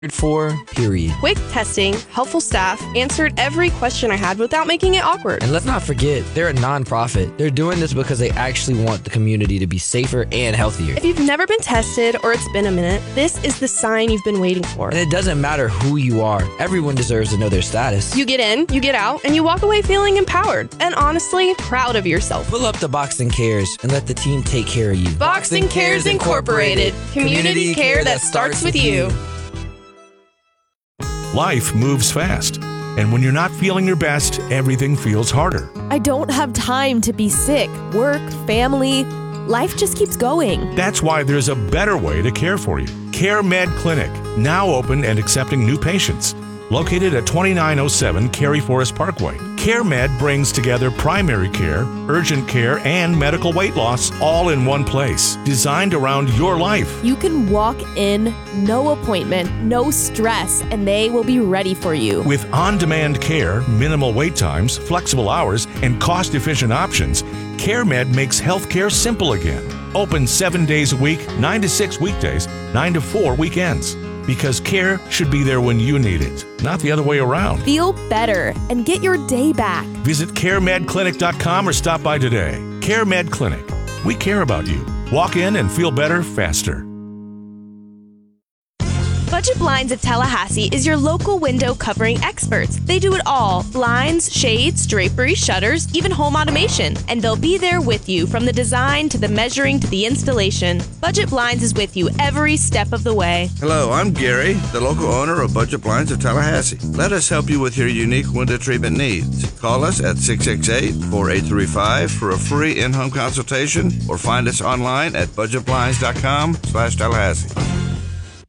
for, period. Quick testing, helpful staff, answered every question I had without making it awkward. And let's not forget, they're a non-profit. They're doing this because they actually want the community to be safer and healthier. If you've never been tested or it's been a minute, this is the sign you've been waiting for. And it doesn't matter who you are. Everyone deserves to know their status. You get in, you get out, and you walk away feeling empowered and honestly proud of yourself. Pull up to Boxing Cares and let the team take care of you. Boxing Cares Incorporated. Community care that starts with you. Life moves fast, and when you're not feeling your best, everything feels harder. I don't have time to be sick. Work, family, life just keeps going. That's why there's a better way to care for you. CareMed Clinic, now open and accepting new patients. Located at 2907 Cary Forest Parkway. CareMed brings together primary care, urgent care, and medical weight loss all in one place. Designed around your life. You can walk in, no appointment, no stress, and they will be ready for you. With on-demand care, minimal wait times, flexible hours, and cost-efficient options, CareMed makes healthcare simple again. Open 7 days a week, 9 to 6 weekdays, 9 to 4 weekends. Because care should be there when you need it, not the other way around. Feel better and get your day back. Visit caremedclinic.com or stop by today. CareMed Clinic. We care about you. Walk in and feel better faster. Budget Blinds of Tallahassee is your local window covering experts. They do it all: blinds, shades, drapery, shutters, even home automation. And they'll be there with you from the design to the measuring to the installation. Budget Blinds is with you every step of the way. Hello, I'm Gary, the local owner of Budget Blinds of Tallahassee. Let us help you with your unique window treatment needs. Call us at 668-4835 for a free in-home consultation or find us online at budgetblinds.com/Tallahassee.